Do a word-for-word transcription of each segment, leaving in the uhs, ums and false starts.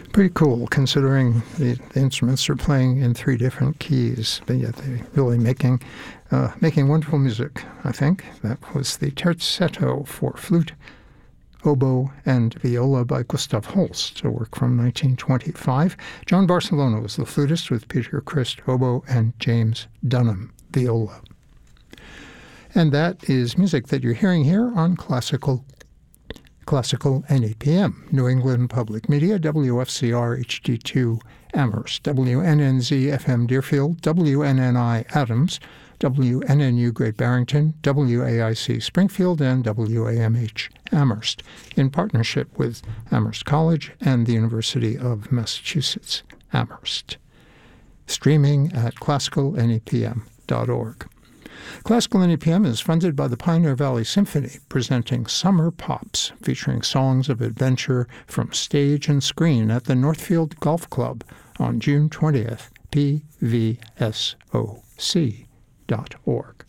Pretty cool, considering the, the instruments are playing in three different keys, but yet they're really making uh, making wonderful music, I think. That was the Terzetto for flute, oboe, and viola by Gustav Holst, a work from nineteen twenty-five. John Barcelona was the flutist, with Peter Christ, oboe, and James Dunham, viola. And that is music that you're hearing here on Classical Classical N E P M, New England Public Media, W F C R H D two Amherst, W N N Z F M Deerfield, W N N I Adams, W N N U Great Barrington, W A I C Springfield, and W A M H Amherst, in partnership with Amherst College and the University of Massachusetts, Amherst. Streaming at classical N E P M dot org. Classical N E P M is funded by the Pioneer Valley Symphony, presenting Summer Pops, featuring songs of adventure from stage and screen at the Northfield Golf Club on June twentieth, P V S O C dot org.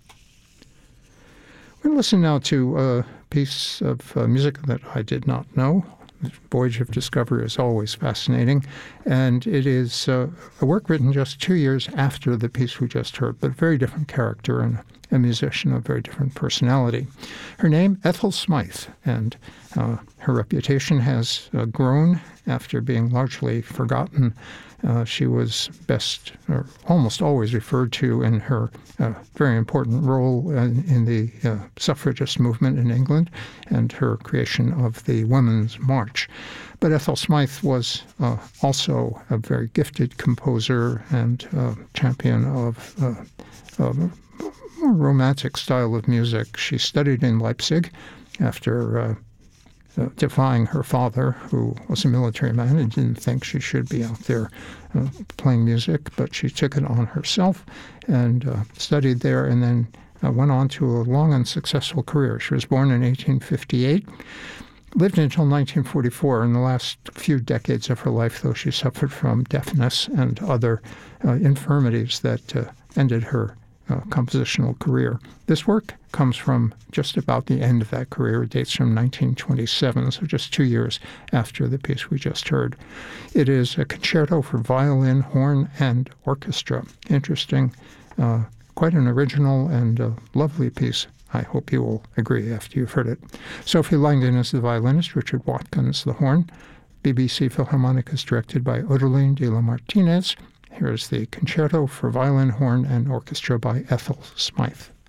We're going to listen now to a piece of uh, music that I did not know. The voyage of discovery is always fascinating, and it is uh, a work written just two years after the piece we just heard, but a very different character and a musician of very different personality. Her name, Ethel Smythe, and uh, her reputation has uh, grown after being largely forgotten. Uh, she was best, or almost always referred to in her uh, very important role in, in the uh, suffragist movement in England and her creation of the Women's March. But Ethel Smythe was uh, also a very gifted composer and uh, champion of, uh, of a more romantic style of music. She studied in Leipzig after uh, Uh, defying her father, who was a military man and didn't think she should be out there uh, playing music, but she took it on herself and uh, studied there, and then uh, went on to a long and successful career. She was born in eighteen fifty-eight, lived until nineteen forty-four. In the last few decades of her life, though, she suffered from deafness and other uh, infirmities that uh, ended her Uh, compositional career. This work comes from just about the end of that career. It dates from nineteen twenty-seven, so just two years after the piece we just heard. It is a concerto for violin, horn, and orchestra. Interesting, uh, quite an original and uh, lovely piece. I hope you will agree after you've heard it. Sophie Langdon is the violinist, Richard Watkins the horn. B B C Philharmonic is directed by Oderline de la Martinez. Here's the Concerto for Violin, Horn, and Orchestra by Ethel Smythe.